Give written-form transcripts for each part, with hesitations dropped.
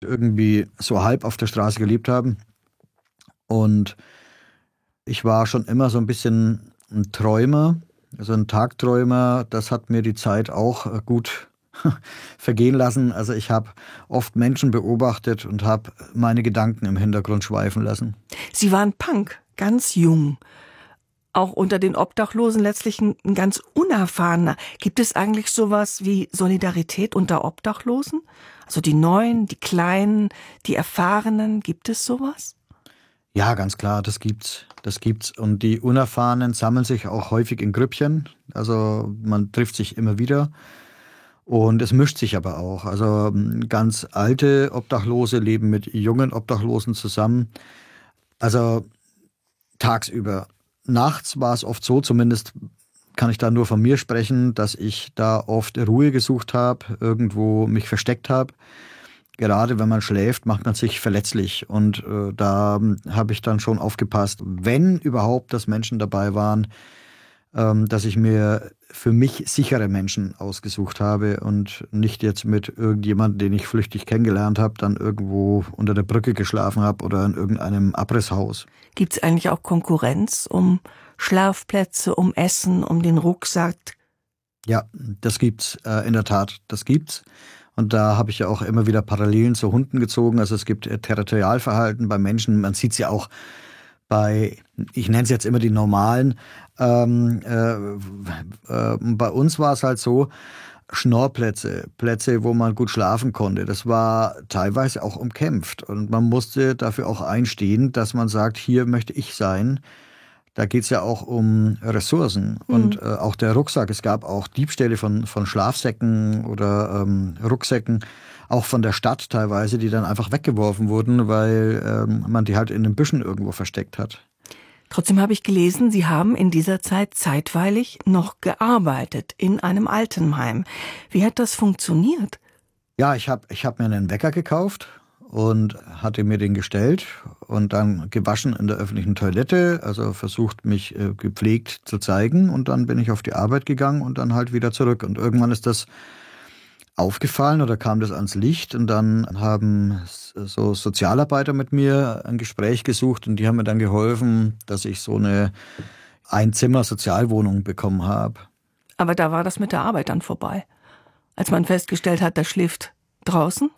irgendwie so halb auf der Straße gelebt haben. Und ich war schon immer so ein bisschen ein Träumer, also ein Tagträumer. Das hat mir die Zeit auch gut vergehen lassen. Also ich habe oft Menschen beobachtet und habe meine Gedanken im Hintergrund schweifen lassen. Sie waren Punk, ganz jung. Auch unter den Obdachlosen letztlich ein ganz unerfahrener. Gibt es eigentlich sowas wie Solidarität unter Obdachlosen? Also die Neuen, die Kleinen, die Erfahrenen, gibt es sowas? Ja, ganz klar, das gibt's. Das gibt's. Und die Unerfahrenen sammeln sich auch häufig in Grüppchen. Also man trifft sich immer wieder. Und es mischt sich aber auch. Also ganz alte Obdachlose leben mit jungen Obdachlosen zusammen. Also tagsüber. Nachts war es oft so, zumindest kann ich da nur von mir sprechen, dass ich da oft Ruhe gesucht habe, irgendwo mich versteckt habe. Gerade wenn man schläft, macht man sich verletzlich. Und da habe ich dann schon aufgepasst, wenn überhaupt, dass Menschen dabei waren, dass ich mir für mich sichere Menschen ausgesucht habe und nicht jetzt mit irgendjemandem, den ich flüchtig kennengelernt habe, dann irgendwo unter der Brücke geschlafen habe oder in irgendeinem Abrisshaus. Gibt es eigentlich auch Konkurrenz um Schlafplätze, um Essen, um den Rucksack? Ja, das gibt's in der Tat, das gibt's. Und da habe ich ja auch immer wieder Parallelen zu Hunden gezogen. Also es gibt Territorialverhalten bei Menschen. Man sieht es ja auch bei, ich nenne es jetzt immer die Normalen. Bei uns war es halt so, Schnorrplätze, Plätze, wo man gut schlafen konnte. Das war teilweise auch umkämpft. Und man musste dafür auch einstehen, dass man sagt, hier möchte ich sein. Da geht es ja auch um Ressourcen und auch der Rucksack. Es gab auch Diebstähle von Schlafsäcken oder Rucksäcken, auch von der Stadt teilweise, die dann einfach weggeworfen wurden, weil man die halt in den Büschen irgendwo versteckt hat. Trotzdem habe ich gelesen, Sie haben in dieser Zeit zeitweilig noch gearbeitet in einem Altenheim. Wie hat das funktioniert? Ja, ich hab mir einen Wecker gekauft und hatte mir den gestellt und dann gewaschen in der öffentlichen Toilette, also versucht, mich gepflegt zu zeigen. Und dann bin ich auf die Arbeit gegangen und dann halt wieder zurück. Und irgendwann ist das aufgefallen oder kam das ans Licht und dann haben so Sozialarbeiter mit mir ein Gespräch gesucht und die haben mir dann geholfen, dass ich so eine Einzimmer-Sozialwohnung bekommen habe. Aber da war das mit der Arbeit dann vorbei, als man festgestellt hat, der schläft draußen?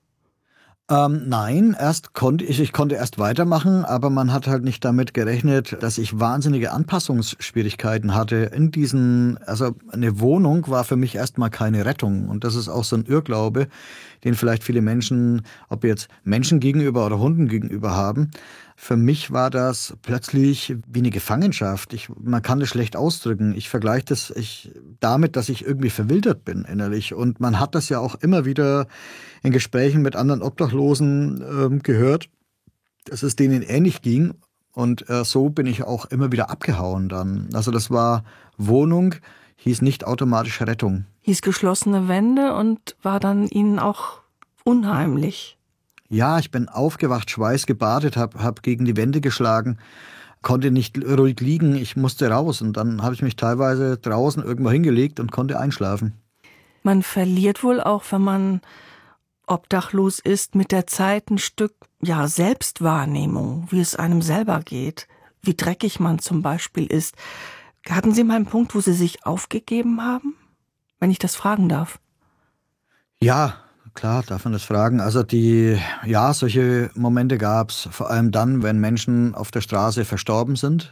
Nein, ich konnte erst weitermachen, aber man hat halt nicht damit gerechnet, dass ich wahnsinnige Anpassungsschwierigkeiten hatte also eine Wohnung war für mich erstmal keine Rettung. Und das ist auch so ein Irrglaube, den vielleicht viele Menschen, ob jetzt Menschen gegenüber oder Hunden gegenüber haben. Für mich war das plötzlich wie eine Gefangenschaft. Man kann das schlecht ausdrücken. Ich vergleiche das damit, dass ich irgendwie verwildert bin innerlich. Und man hat das ja auch immer wieder in Gesprächen mit anderen Obdachlosen gehört, dass es denen ähnlich ging. Und so bin ich auch immer wieder abgehauen dann. Also das war Wohnung, hieß nicht automatisch Rettung. Hieß geschlossene Wände und war dann Ihnen auch unheimlich? Ja, ich bin aufgewacht, schweißgebadet, hab gegen die Wände geschlagen, konnte nicht ruhig liegen, ich musste raus. Und dann habe ich mich teilweise draußen irgendwo hingelegt und konnte einschlafen. Man verliert wohl auch, wenn man obdachlos ist, mit der Zeit ein Stück Selbstwahrnehmung, wie es einem selber geht, wie dreckig man zum Beispiel ist. Hatten Sie mal einen Punkt, wo Sie sich aufgegeben haben? Wenn ich das fragen darf. Ja, klar, darf man das fragen. Also solche Momente gab's. Vor allem dann, wenn Menschen auf der Straße verstorben sind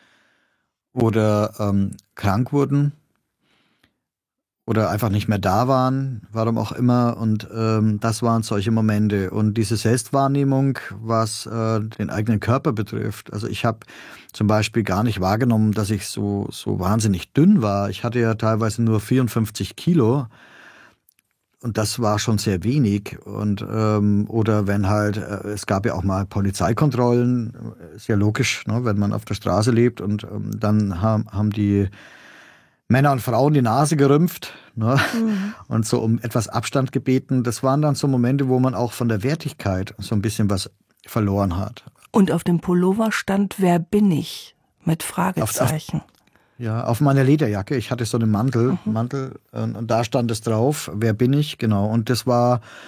oder krank wurden oder einfach nicht mehr da waren, warum auch immer. Und das waren solche Momente. Und diese Selbstwahrnehmung, was den eigenen Körper betrifft. Also ich habe zum Beispiel gar nicht wahrgenommen, dass ich so wahnsinnig dünn war. Ich hatte ja teilweise nur 54 Kilo. Und das war schon sehr wenig. Und oder wenn halt, es gab ja auch mal Polizeikontrollen, ist ja logisch, ne, wenn man auf der Straße lebt. Und dann haben die Männer und Frauen die Nase gerümpft, ne, und so um etwas Abstand gebeten. Das waren dann so Momente, wo man auch von der Wertigkeit so ein bisschen was verloren hat. Und auf dem Pullover stand "Wer bin ich?" mit Fragezeichen. Auf meiner Lederjacke, ich hatte so einen Mantel und da stand es drauf, wer bin ich, genau. Und das war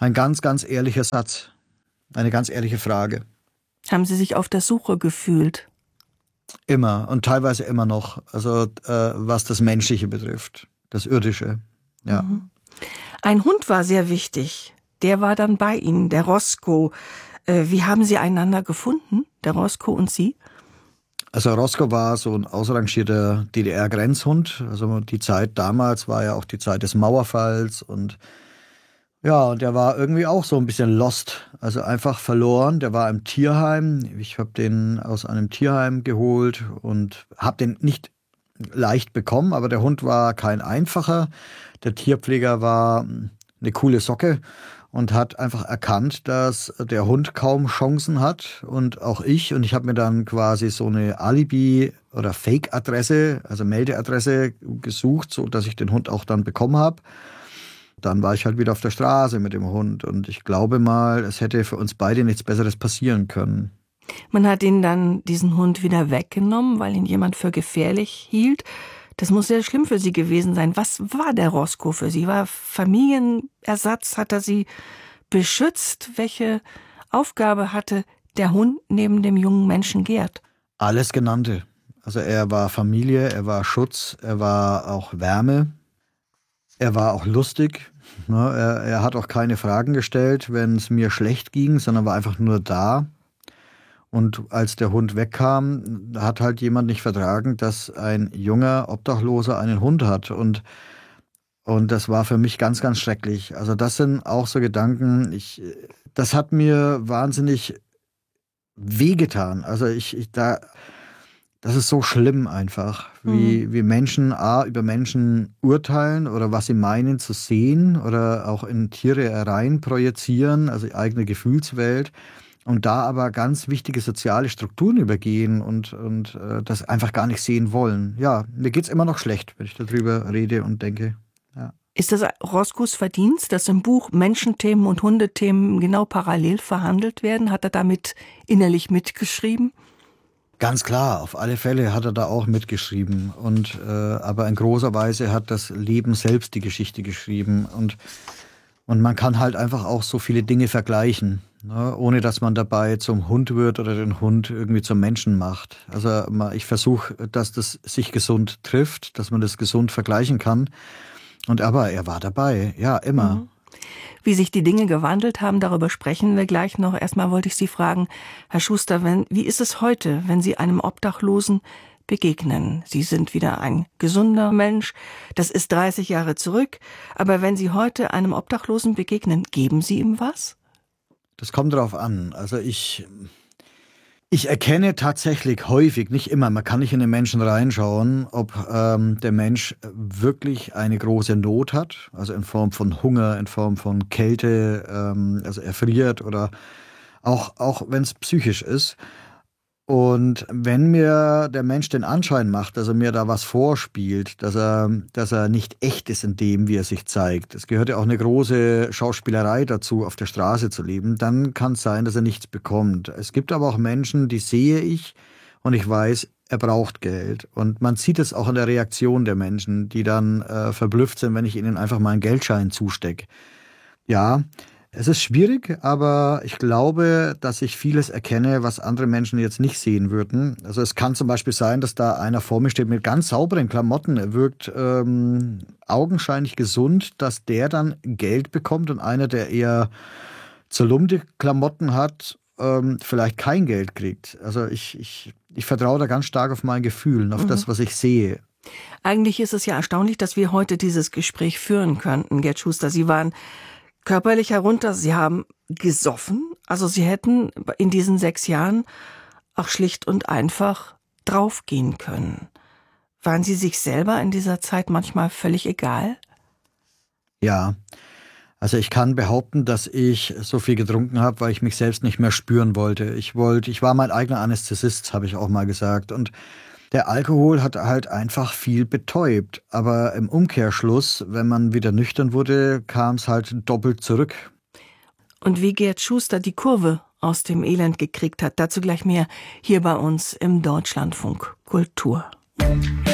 Ein ganz, ganz ehrlicher Satz. Eine ganz ehrliche Frage. Haben Sie sich auf der Suche gefühlt? Immer und teilweise immer noch. Also was das Menschliche betrifft, das Irdische. Ja. Mhm. Ein Hund war sehr wichtig. Der war dann bei Ihnen, der Roscoe. Wie haben Sie einander gefunden, der Roscoe und Sie? Also Roscoe war so ein ausrangierter DDR-Grenzhund. Also die Zeit damals war ja auch die Zeit des Mauerfalls und ja, der war irgendwie auch so ein bisschen lost, also einfach verloren. Der war im Tierheim. Ich habe den aus einem Tierheim geholt und habe den nicht leicht bekommen, aber der Hund war kein einfacher. Der Tierpfleger war eine coole Socke und hat einfach erkannt, dass der Hund kaum Chancen hat und auch ich. Und ich habe mir dann quasi so eine Alibi- oder Fake-Adresse, also Meldeadresse gesucht, so dass ich den Hund auch dann bekommen habe. Dann war ich halt wieder auf der Straße mit dem Hund und ich glaube mal, es hätte für uns beide nichts Besseres passieren können. Man hat Ihnen dann diesen Hund wieder weggenommen, weil ihn jemand für gefährlich hielt. Das muss sehr schlimm für Sie gewesen sein. Was war der Roscoe für Sie? War Familienersatz? Hat er Sie beschützt? Welche Aufgabe hatte der Hund neben dem jungen Menschen Gerd? Alles Genannte. Also er war Familie, er war Schutz, er war auch Wärme, er war auch lustig. Er hat auch keine Fragen gestellt, wenn es mir schlecht ging, sondern war einfach nur da. Und als der Hund wegkam, hat halt jemand nicht vertragen, dass ein junger Obdachloser einen Hund hat. Und das war für mich ganz, ganz schrecklich. Also das sind auch so Gedanken, das hat mir wahnsinnig wehgetan. Also das ist so schlimm einfach, wie Menschen über Menschen urteilen oder was sie meinen zu sehen oder auch in Tiere rein projizieren, also die eigene Gefühlswelt. Und da aber ganz wichtige soziale Strukturen übergehen und das einfach gar nicht sehen wollen. Ja, mir geht's immer noch schlecht, wenn ich darüber rede und denke. Ja. Ist das Roscoes Verdienst, dass im Buch Menschenthemen und Hundethemen genau parallel verhandelt werden? Hat er damit innerlich mitgeschrieben? Ganz klar, auf alle Fälle hat er da auch mitgeschrieben. Aber in großer Weise hat das Leben selbst die Geschichte geschrieben. Und man kann halt einfach auch so viele Dinge vergleichen, ne, ohne dass man dabei zum Hund wird oder den Hund irgendwie zum Menschen macht. Also ich versuche, dass das sich gesund trifft, dass man das gesund vergleichen kann. Aber er war dabei, ja, immer. Mhm. Wie sich die Dinge gewandelt haben, darüber sprechen wir gleich noch. Erstmal wollte ich Sie fragen, Herr Schuster, wie ist es heute, wenn Sie einem Obdachlosen begegnen? Sie sind wieder ein gesunder Mensch, das ist 30 Jahre zurück, aber wenn Sie heute einem Obdachlosen begegnen, geben Sie ihm was? Das kommt drauf an. Also ich erkenne tatsächlich häufig, nicht immer, man kann nicht in den Menschen reinschauen, ob der Mensch wirklich eine große Not hat, also in Form von Hunger, in Form von Kälte, also er friert oder auch wenn es psychisch ist. Und wenn mir der Mensch den Anschein macht, dass er mir da was vorspielt, dass er nicht echt ist in dem, wie er sich zeigt, es gehört ja auch eine große Schauspielerei dazu, auf der Straße zu leben, dann kann es sein, dass er nichts bekommt. Es gibt aber auch Menschen, die sehe ich und ich weiß, er braucht Geld. Und man sieht es auch in der Reaktion der Menschen, die dann verblüfft sind, wenn ich ihnen einfach mal einen Geldschein zustecke. Ja, es ist schwierig, aber ich glaube, dass ich vieles erkenne, was andere Menschen jetzt nicht sehen würden. Also es kann zum Beispiel sein, dass da einer vor mir steht mit ganz sauberen Klamotten. Er wirkt augenscheinlich gesund, dass der dann Geld bekommt und einer, der eher zerlumpte Klamotten hat, vielleicht kein Geld kriegt. Also ich vertraue da ganz stark auf mein Gefühl und auf das, was ich sehe. Eigentlich ist es ja erstaunlich, dass wir heute dieses Gespräch führen könnten, Gerd Schuster. Sie waren körperlich herunter, Sie haben gesoffen, also Sie hätten in diesen 6 Jahren auch schlicht und einfach draufgehen können. Waren Sie sich selber in dieser Zeit manchmal völlig egal? Ja, also ich kann behaupten, dass ich so viel getrunken habe, weil ich mich selbst nicht mehr spüren wollte. Ich war mein eigener Anästhesist, habe ich auch mal gesagt. Und der Alkohol hat halt einfach viel betäubt. Aber im Umkehrschluss, wenn man wieder nüchtern wurde, kam es halt doppelt zurück. Und wie Gerd Schuster die Kurve aus dem Elend gekriegt hat, dazu gleich mehr hier bei uns im Deutschlandfunk Kultur.